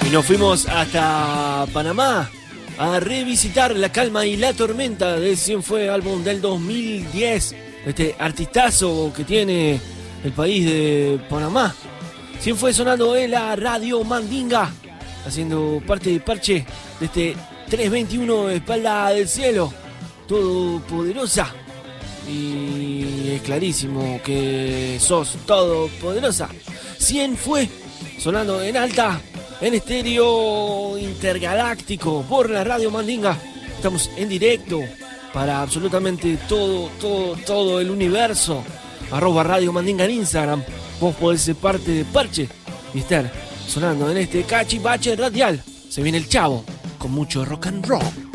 Y nos fuimos hasta Panamá a revisitar La Calma y la Tormenta de Cienfuegos, álbum del 2010. Este artistazo que tiene el país de Panamá. Cienfuegos sonando en la Radio Mandinga, haciendo parte de parche de este 321 Espalda del Cielo, todopoderosa. Y es clarísimo que sos todopoderosa. Cienfuegos sonando en alta, en estéreo intergaláctico por la Radio Mandinga. Estamos en directo para absolutamente todo el universo. @Radio Mandinga en Instagram. Vos podés ser parte de parche y estar sonando en este cachivache radial. Se viene el Chavo con mucho rock and roll.